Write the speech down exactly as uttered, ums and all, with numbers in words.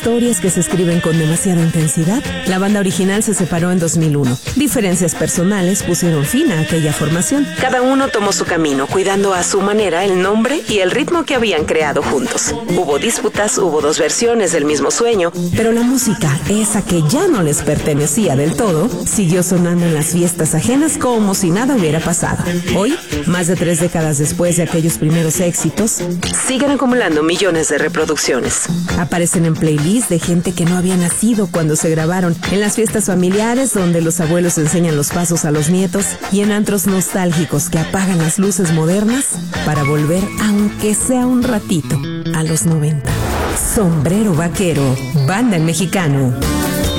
Historias que se escriben con demasiada intensidad. La banda original se separó en dos mil uno. Diferencias personales pusieron fin a aquella formación. Cada uno tomó su camino, cuidando a su manera el nombre y el ritmo que habían creado juntos. Hubo disputas, hubo dos versiones del mismo sueño, pero la música, esa que ya no les pertenecía del todo, siguió sonando en las fiestas ajenas como si nada hubiera pasado. Hoy, más de tres décadas después de aquellos primeros éxitos, siguen acumulando millones de reproducciones. Aparecen en playlists de gente que no había nacido cuando se grabaron, en las fiestas familiares donde los abuelos enseñan los pasos a los nietos y en antros nostálgicos que apagan las luces modernas para volver, aunque sea un ratito, a los noventa. Sombrero Vaquero, banda en mexicano.